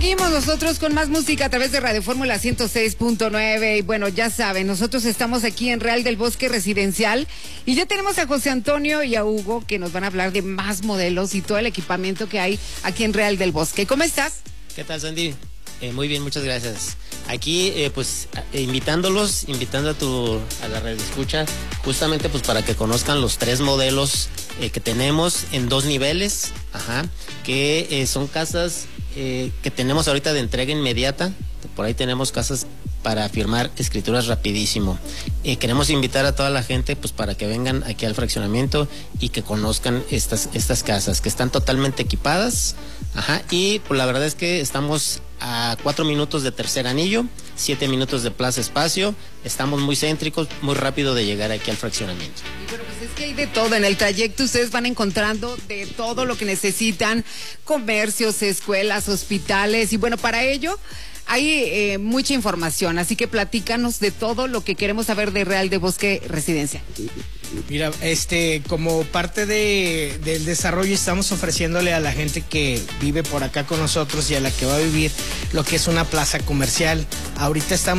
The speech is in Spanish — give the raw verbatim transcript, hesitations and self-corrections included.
Seguimos nosotros con más música a través de Radio Fórmula ciento seis punto nueve y bueno, ya saben, nosotros estamos aquí en Real del Bosque Residencial y ya tenemos a José Antonio y a Hugo que nos van a hablar de más modelos y todo el equipamiento que hay aquí en Real del Bosque. ¿Cómo estás? ¿Qué tal, Sandy? Eh, muy bien, muchas gracias. Aquí, eh, pues, eh, invitándolos, invitando a tu, a la red escucha, justamente pues para que conozcan los tres modelos eh, que tenemos en dos niveles, ajá, que eh, son casas eh, que tenemos ahorita de entrega inmediata. Por ahí tenemos casas para firmar escrituras rapidísimo. Eh, queremos invitar a toda la gente pues para que vengan aquí al fraccionamiento y que conozcan estas, estas casas que están totalmente equipadas. Ajá, y pues la verdad es que estamos a cuatro minutos de Tercer Anillo, siete minutos de Plaza Espacio. Estamos muy céntricos, muy rápido de llegar aquí al fraccionamiento. Y bueno, pues es que hay de todo. En el trayecto ustedes van encontrando de todo lo que necesitan, comercios, escuelas, hospitales. Y bueno, para ello hay eh, mucha información, así que platícanos de todo lo que queremos saber de Real del Bosque Residencia. Mira, este, como parte de, del desarrollo estamos ofreciéndole a la gente que vive por acá con nosotros y a la que va a vivir lo que es una plaza comercial. Ahorita estamos